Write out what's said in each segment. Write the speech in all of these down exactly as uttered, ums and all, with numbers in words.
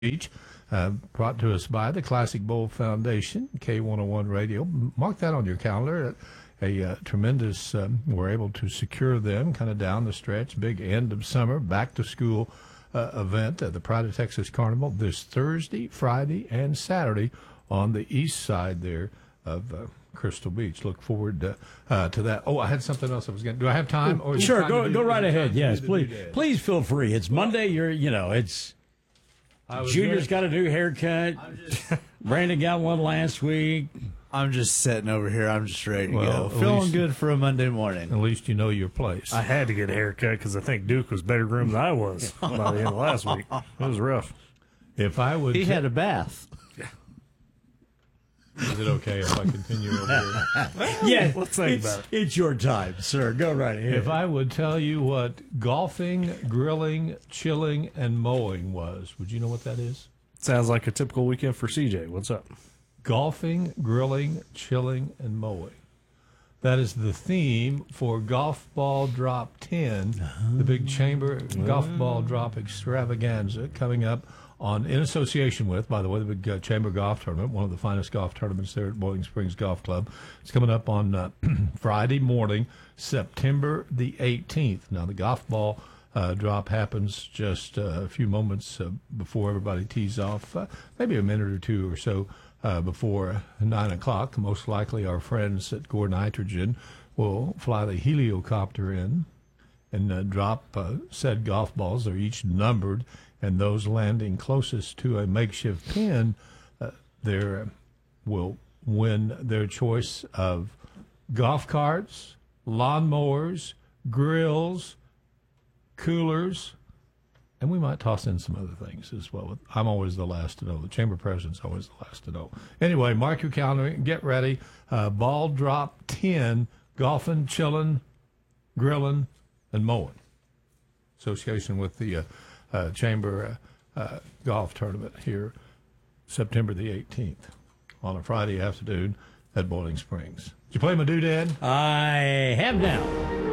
Beach, uh, brought to us by the Classic Bowl Foundation, K one oh one Radio. Mark that on your calendar. A, a uh, tremendous, um, we're able to secure them kind of down the stretch. Big end of summer, back to school uh, event at the Pride of Texas Carnival this Thursday, Friday, and Saturday on the east side there of uh, Crystal Beach. Look forward to, uh, to that. Oh, I had something else I was going to do. I have time? Or sure, go go right ahead. Yes, please. Please feel free. It's Monday. You're, you know, it's Junior's got a new haircut. Just, Brandon got one last week. I'm just sitting over here. I'm just ready to well, go. Feeling least, good for a Monday morning. At least you know your place. I had to get a haircut because I think Duke was better groomed than I was by the end of last week. It was rough. If I would, he had a bath. Is it okay if I continue over here? Yeah, let's think it's, about it. It's your time, sir. Go right ahead. If I would tell you what golfing, grilling, chilling, and mowing was, would you know what that is? Sounds like a typical weekend for C J. What's up? Golfing, grilling, chilling, and mowing. That is the theme for Golf Ball Drop ten, uh-huh. the big chamber uh-huh. golf ball drop extravaganza coming up on in association with, by the way, the big uh, Chamber Golf Tournament, one of the finest golf tournaments there at Boiling Springs Golf Club. It's coming up on uh, Friday morning, September the eighteenth. Now, the golf ball uh, drop happens just uh, a few moments uh, before everybody tees off, uh, maybe a minute or two or so uh, before nine o'clock. Most likely our friends at Gore Nitrogen will fly the heliocopter in and uh, drop uh, said golf balls. They're each numbered, and those landing closest to a makeshift pin uh, there will win their choice of golf carts, lawnmowers, grills, coolers, and we might toss in some other things as well. I'm always the last to know. The chamber president's always the last to know. Anyway, mark your calendar, get ready. Uh, ball drop ten, golfing, chilling, grilling, and mowing. Association with the uh, uh, Chamber uh, uh, Golf Tournament here, September the eighteenth, on a Friday afternoon at Boiling Springs. Did you play my doodad? I have now.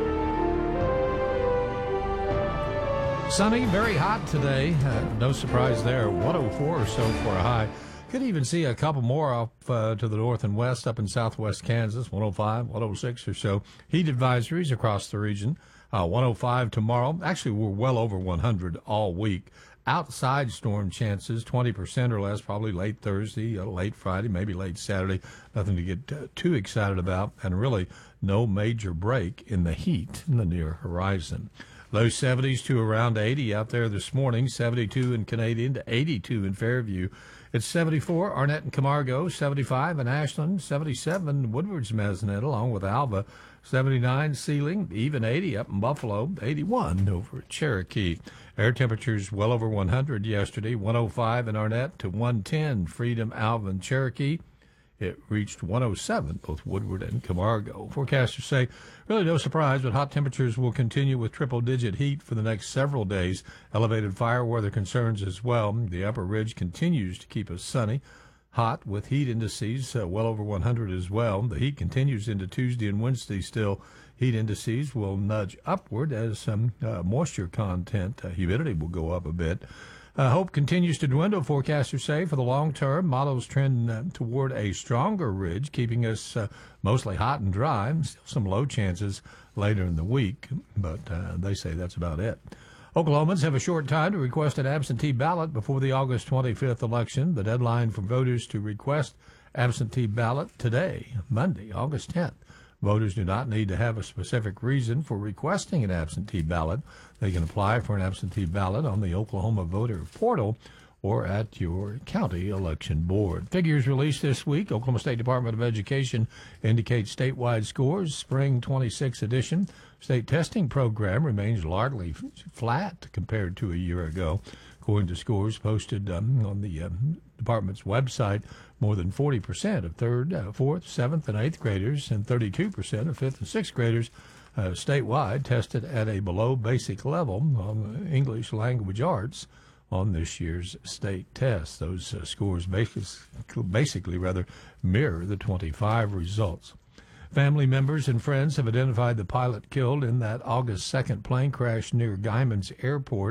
Sunny, very hot today. Uh, no surprise there. one oh four or so for a high. Could even see a couple more up uh, to the north and west up in southwest Kansas, one oh five, one oh six or so. Heat advisories across the region. Uh, one oh five tomorrow. Actually, we're well over one hundred all week. Outside storm chances, twenty percent or less, probably late Thursday, uh, late Friday, maybe late Saturday. Nothing to get uh, too excited about, and really no major break in the heat in the near horizon. Low seventies to around eighty out there this morning, seventy-two in Canadian to eighty-two in Fairview. It's seventy-four, Arnett and Camargo, seventy-five in Ashland, seventy-seven Woodward's Mazinet along with Alva, seventy-nine Sealing, even eighty up in Buffalo, eighty-one over at Cherokee. Air temperatures well over one hundred yesterday, one oh five in Arnett to one ten Freedom, Alva, and Cherokee. It reached one oh seven, both Woodward and Camargo. Forecasters say, really no surprise, but hot temperatures will continue with triple-digit heat for the next several days. Elevated fire weather concerns as well. The upper ridge continues to keep us sunny. Hot with heat indices uh, well over one hundred as well. The heat continues into Tuesday and Wednesday still. Heat indices will nudge upward as some uh, moisture content, uh, humidity will go up a bit. Uh, hope continues to dwindle, forecasters say, for the long term. Models trend uh, toward a stronger ridge, keeping us uh, mostly hot and dry. Still some low chances later in the week, but uh, they say that's about it. Oklahomans have a short time to request an absentee ballot before the August twenty-fifth election. The deadline for voters to request absentee ballot today, Monday, August tenth. Voters do not need to have a specific reason for requesting an absentee ballot. They can apply for an absentee ballot on the Oklahoma voter portal or at your county election board. Figures released this week. Oklahoma State Department of Education indicates statewide scores. Spring twenty-six edition state testing program remains largely flat compared to a year ago. According to scores posted um, on the um, department's website, more than forty percent of third, uh, fourth, seventh, and eighth graders and thirty-two percent of fifth and sixth graders uh, statewide tested at a below basic level on English language arts on this year's state test. Those uh, scores basically, basically rather mirror the twenty-five results. Family members and friends have identified the pilot killed in that August second plane crash near Guymans Airport.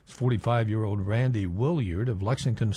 forty-five-year-old Randy Williard of Lexington